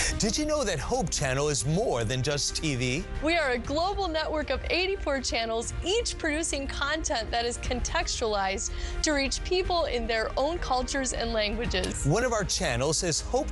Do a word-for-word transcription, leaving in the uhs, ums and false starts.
Did you know that Hope Channel is more than just T V? We are a global network of eighty-four channels, each producing content that is contextualized to reach people in their own cultures and languages. One of our channels is Hope